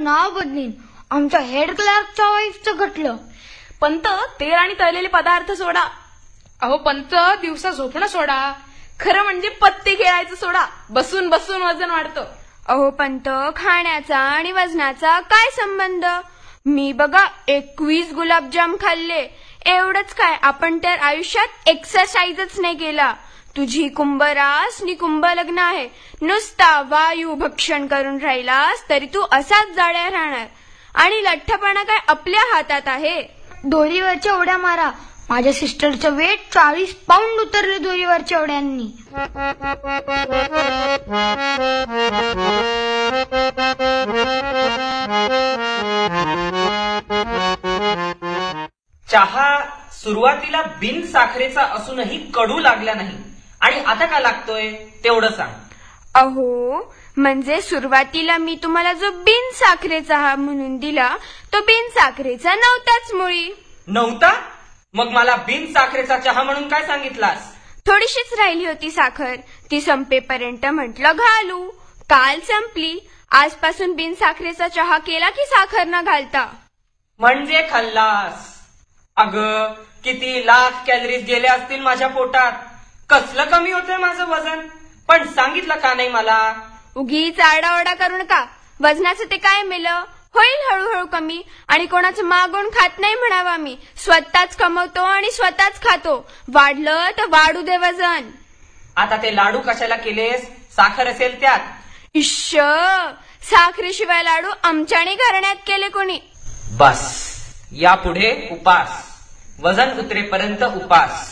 नाव बदलीन. आमच्या हेड क्लार्कच्या वाईफचं घटलं. पंत, तेल आणि तळलेले पदार्थ सोडा. अहो पंत, दिवसा झोपणं सोडा. खरं म्हणजे पत्ते खेळायचं सोडा. बसून बसून वजन वाढतं. अहो पंत, खाण्याचा आणि वजनाचा काय संबंध? मी बघा 21 गुलाबजाम खाल्ले. एवढंच काय, आपण तर आयुष्यात एक्सरसाइजच नाही केला. तुझी कुंभरास नि कुंभ लग्न आहे. नुसता वायू भक्षण करून राहिलास तरी तू असाच जाड्या राहणार. आणि लठ्ठपणा काय आपल्या हातात आहे? दोरीवरच्या उड्या मारा. माझ्या सिस्टरचं वेट 40 पाऊंड उतरले दोरीवरच्या उड्यांनी. चहा सुरुवातीला बिन साखरेचा असूनही कडू लागला नाही आणि आता का लागतोय तेवढं सांग. अहो, म्हणजे सुरुवातीला मी तुम्हाला जो बिन साखरेचा हा म्हणून दिला तो बिन साखरेचा नव्हताच मुळी. नव्हता? मग मला बिन साखरेचा चहा म्हणून काय सांगितलास? थोडीशीच राहिली होती साखर, ती संपेपर्यंत म्हटलं घालू. काल संपली. आजपासून बिन साखरेचा चहा केला की साखर न घालता. म्हणजे खाल्लास? अगं, किती लाख कॅलरीज गेल्या असतील माझ्या पोटात. कसलं कमी होतंय माझं वजन, पण सांगितलं का नाही मला? उगीच आरडाओरडा करू नका. वजनाचं ते काय मेलं, होईल हळूहळू कमी. आणि कोणाचं मागून खात नाही म्हणावा मी. स्वतःच कमवतो आणि स्वतःच खातो. वाढलं तर वाढू दे वजन. आता ते लाडू कशाला केलेस? साखर असेल त्यात. इश्श, साखरेशिवाय लाडू आमच्याने घराण्यात केले कोणी. बस, यापुढे उपास. वजन उतरेपर्यंत उपास.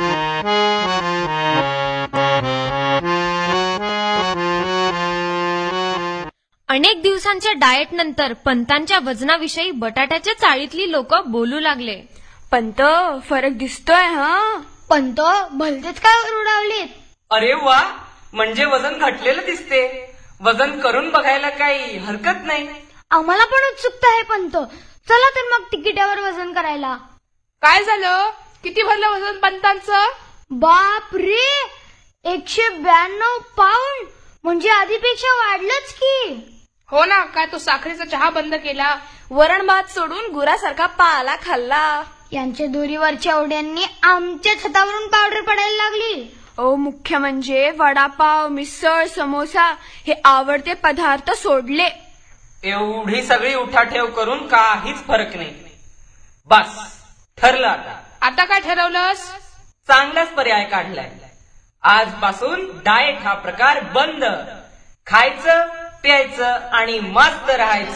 अनेक दिवसांच्या डाएट नंतर पंतांच्या वजनाविषयी बटाट्याच्या चाळीतली लोक बोलू लागले. पंत, फरक दिसतोय हा. पंत, भलतेच काय उडावलीत. अरे वा, म्हणजे वजन घटलेलं दिसते. वजन करून बघायला काही हरकत नाही. आम्हाला पण उत्सुकता आहे पंत. चला तर मग तिकिटावर वजन करायला. काय झालं? किती भरलं वजन पंतांचं? बाप रे, 192 पाऊंड. म्हणजे आधीपेक्षा वाढलंच की. हो ना, काय तो साखरेचा चहा बंद केला, वरण भात सोडून गुरासारखा पाला खाल्ला. यांच्या दोरीवरच्या उड्यांनी आमच्या छतावरून पावडर पडायला लागली. ओ, मुख्य म्हणजे वडापाव, मिसळ, समोसा हे आवडते पदार्थ सोडले. एवढी सगळी उठाठेव करून काहीच फरक नाही. बस, ठरलं आता. आता काय ठरवलंस? चांगलाच पर्याय काढलाय. आजपासून डाएट हा प्रकार बंद. खायचं, प्यायचं आणि मस्त राहायचं.